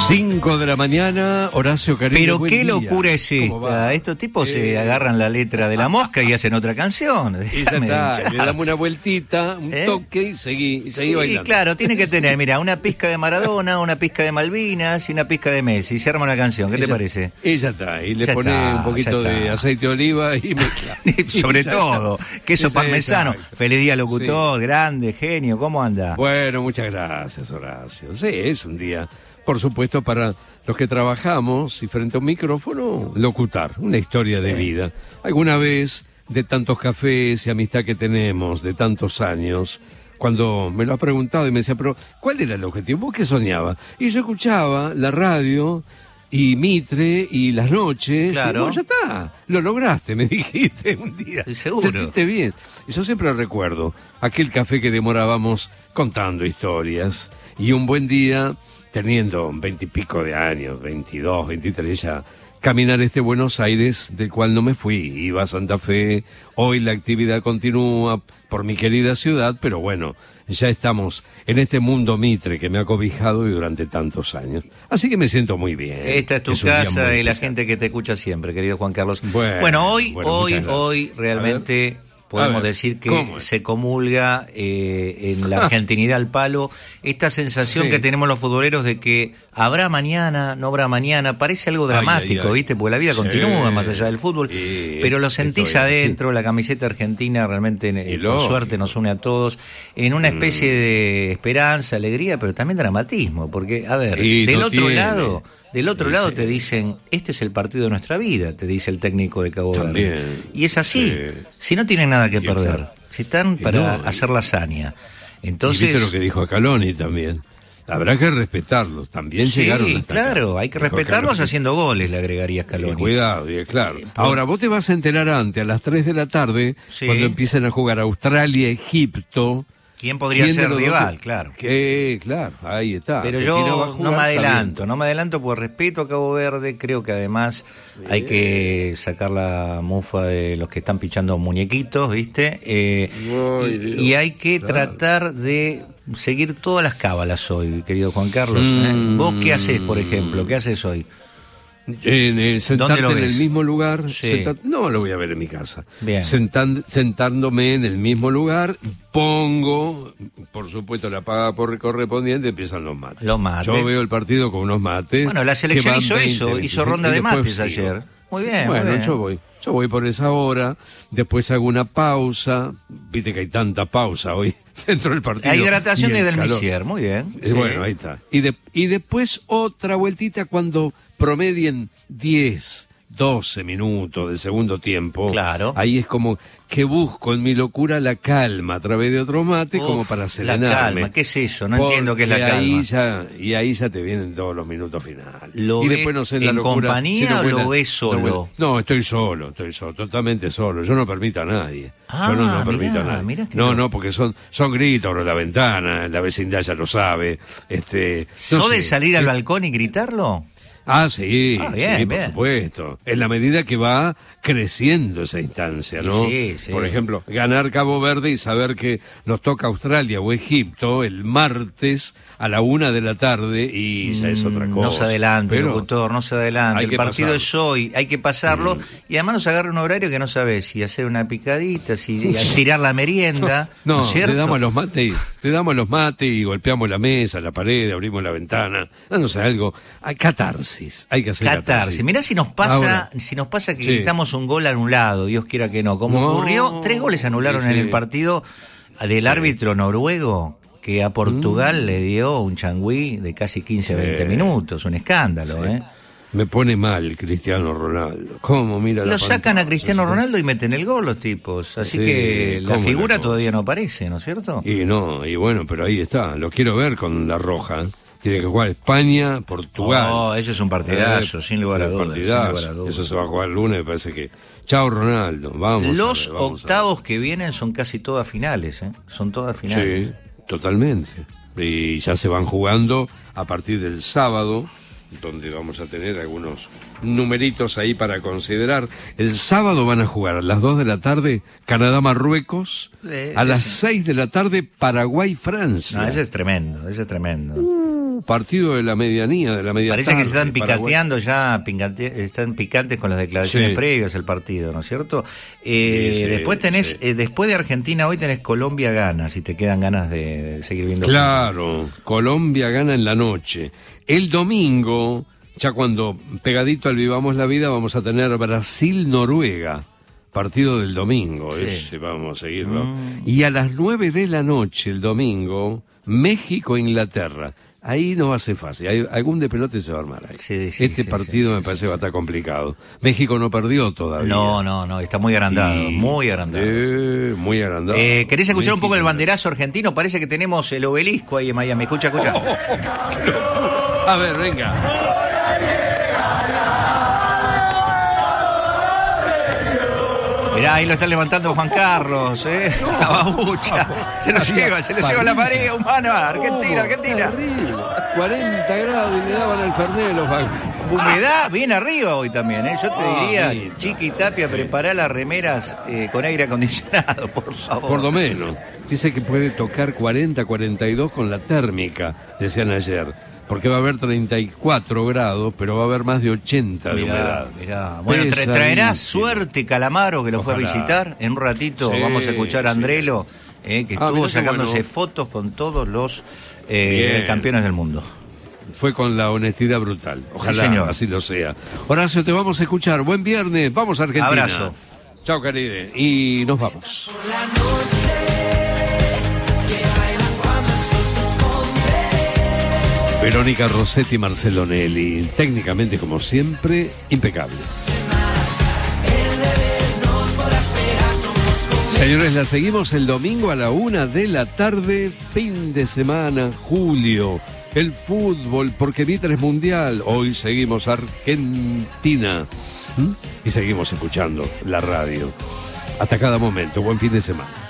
5 de la mañana, Horacio Carillo. Pero buen qué día. locura es esta. Estos tipos se agarran la letra de la mosca y hacen otra canción. Y ya está, le damos una vueltita, un toque y seguí bailando. Claro, tiene que tener, mira, una pizca de Maradona, una pizca de Malvinas y una pizca de Messi. Y se arma una canción, ¿qué te parece? Y ya está, y le Ya pone está, un poquito ya de está. aceite de oliva y mezcla. Sobre Ya todo, está. queso Esa- parmesano. exacto. Feliz día, locutor, grande, genio, ¿cómo anda? Bueno, muchas gracias, Horacio. Sí, es un día, por supuesto, para los que trabajamos y frente a un micrófono, locutar una historia de vida. Alguna vez, de tantos cafés y amistad que tenemos, de tantos años, cuando me lo ha preguntado y me decía, pero ¿cuál era el objetivo? ¿Vos qué soñabas? Y yo escuchaba la radio y Mitre y las noches. Claro. Y bueno, ya está, lo lograste, me dijiste un día. Seguro. Sentiste bien. Y yo siempre recuerdo aquel café que demorábamos contando historias. Y un buen día, teniendo 20 y pico de años, 22, 23 ya, caminar este Buenos Aires del cual no me fui. Iba a Santa Fe, hoy la actividad continúa por mi querida ciudad, pero bueno, ya estamos en este mundo Mitre que me ha cobijado durante tantos años. Así que me siento muy bien. Esta es tu un día casa muy y la especial. gente que te escucha siempre, querido Juan Carlos. Bueno, hoy muchas gracias. realmente podemos decir que ¿cómo es? se comulga en la argentinidad al palo esta sensación Sí. que tenemos los futboleros de que habrá mañana, no habrá mañana. Parece algo dramático, ay, ay. ¿viste? Porque la vida Sí. continúa más allá del fútbol, pero lo sentís estoy así. adentro. La camiseta argentina realmente, por lógico. suerte, nos une a todos en una especie de esperanza, alegría, pero también dramatismo, porque, a ver, Y del lo otro tiene. lado... Del otro lado Sí. te dicen, este es el partido de nuestra vida, te dice el técnico de Cabo Verde. También. Y es así. Sí. Si no tienen nada que Y perder, claro. si están Y para no, hacer la hazaña. Y Entonces, viste lo que dijo Scaloni también. Habrá que respetarlos. También sí, llegaron hasta claro, acá. hay que Dijo respetarlos Scaloni. haciendo goles, le agregaría Y Scaloni. cuidado, claro. Ahora, vos te vas a enterar antes, a las 3 de la tarde, Sí. cuando empiecen a jugar Australia, Egipto. ¿Quién podría ¿Quién de ser los dos rival? que- Claro. Que, claro, ahí está. Pero Argentina va a yo jugar no me adelanto por respeto a Cabo Verde. Creo que además hay que sacar la mufa de los que están pichando muñequitos, ¿viste? Ay, Dios. Y hay que tratar de seguir todas las cábalas hoy, querido Juan Carlos. ¿Eh? ¿Vos qué haces, por ejemplo? ¿Qué haces hoy? Sentarte lo en el ves? mismo lugar. Sí. No, lo voy a ver en mi casa. Bien. Sentándome en el mismo lugar, pongo, por supuesto, la paga por correspondiente, empiezan los mates. Los mates. Yo veo el partido con unos mates. Bueno, la selección que van hizo 20, eso, 25, hizo ronda y de después mates sigo. ayer. Muy Sí, bien, muy bueno, bien. yo voy por esa hora, después hago una pausa, viste que hay tanta pausa hoy dentro del partido. La hidratación y de el Del calor. Misier, muy bien. Sí. Bueno, ahí está. Y después otra vueltita cuando promedien 10, 12 minutos del segundo tiempo. Claro. Ahí es como que busco en mi locura la calma a través de otro mate como Uf, para la serenarme. calma, ¿qué es eso? No entiendo qué es la Porque calma. y ahí ya te vienen todos los minutos finales. ¿Lo y ves después no sé en la locura, compañía si no o buena- lo ves solo? No, estoy solo, totalmente solo. Yo no permito a nadie. Ah, Yo no permito mirá, a nadie. mirá que No, no. no, porque son gritos por la ventana, la vecindad ya lo sabe. No ¿Sos de sé. salir al balcón y gritarlo? Ah, sí, bien, sí, por bien. supuesto. En la medida que va creciendo esa instancia, ¿no? Sí, sí. Por ejemplo, ganar Cabo Verde y saber que nos toca Australia o Egipto el martes a la 1 de la tarde y ya es otra cosa. No se adelante, Pero locutor, no se adelante. hay El que partido pasarlo. es hoy, hay que pasarlo. Y además nos agarra un horario que no sabes si hacer una picadita, si tirar la merienda. ¿no No, es cierto? le damos los mates y golpeamos la mesa, la pared, abrimos la ventana. No sé, algo. Hay catarsis, hay que hacer Catarsis. Mirá si nos pasa, que Sí. gritamos un gol anulado, Dios quiera que no. Como No, ocurrió, 3 goles anularon sí. en el partido del árbitro noruego, que a Portugal le dio un changüí de casi 15-20 minutos. Un escándalo, ¿eh? Me pone mal Cristiano Ronaldo. ¿Cómo mira la Lo sacan a pantalla? Cristiano Ronaldo y meten el gol los tipos. Así Sí, que la cómo figura la cosa. todavía no aparece, ¿no es cierto? Y bueno, pero ahí está. Lo quiero ver con la roja. Tiene que jugar España, Portugal. Oh, eso es un partidazo, sin lugar a dudas. Partidazo. Sin lugar a dudas. Eso se va a jugar el lunes, me parece que. Chao Ronaldo, vamos. Los a ver, vamos a ver. octavos que vienen son casi todas finales, ¿eh? Son todas finales. Sí, totalmente. Y ya se van jugando a partir del sábado, donde vamos a tener algunos numeritos ahí para considerar. El sábado van a jugar a las 2 de la tarde Canadá-Marruecos, a las 6 de la tarde Paraguay-Francia. No, ese es tremendo, ese es tremendo. partido de la medianía, de la media Parece tarde, que se están picateando Paraguay. ya, están picantes con las declaraciones previas al partido, ¿no es cierto? Después tenés, después de Argentina hoy tenés Colombia gana, si te quedan ganas de seguir viendo. Claro, Colombia gana en la noche. El domingo, ya cuando pegadito al Vivamos la Vida, vamos a tener Brasil-Noruega. Partido del domingo, ese vamos a seguirlo. Y a las 9 de la noche el domingo, México-Inglaterra. Ahí no va a ser fácil, algún de pelote se va a armar ahí. Este partido me parece va a estar complicado. México no perdió todavía. No, está muy agrandado, muy agrandado. Muy agrandado. ¿Querés escuchar un poco el banderazo argentino? Parece que tenemos el obelisco ahí en Miami. Escucha. A ver, venga. Mirá, ahí lo está levantando Juan Carlos, la babucha. Se lo lleva la marea humana. Argentina. 40 grados y le daban al Fernet los Humedad bien arriba hoy también, Yo te diría, Chiqui Tapia, prepará las remeras con aire acondicionado, por favor. Por lo menos. Dice que puede tocar 40, 42 con la térmica, decían ayer. Porque va a haber 34 grados, pero va a haber más de 80 de humedad. Mirá. Bueno, traerá suerte Calamaro, que lo fue a visitar. En un ratito vamos a escuchar a Andrelo, que estuvo sacándose fotos con todos los campeones del mundo. Fue con la honestidad brutal. Ojalá así lo sea. Horacio, te vamos a escuchar. Buen viernes. Vamos a Argentina. Abrazo. Chao, Caride. Y nos vamos. Verónica Rossetti y Marcelo Nelly, técnicamente como siempre, impecables. Señores, la seguimos el domingo a la 1 de la tarde, fin de semana, julio, el fútbol, porque Vitra es mundial. Hoy seguimos Argentina y seguimos escuchando la radio. Hasta cada momento, buen fin de semana.